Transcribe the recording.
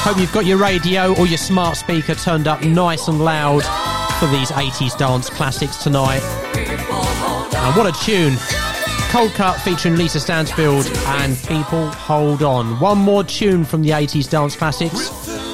Hope you've got your radio or your smart speaker turned up nice and loud for these 80s dance classics tonight. And what a tune. Cold Cut featuring Lisa Stansfield and People Hold On. One more tune from the 80s dance classics.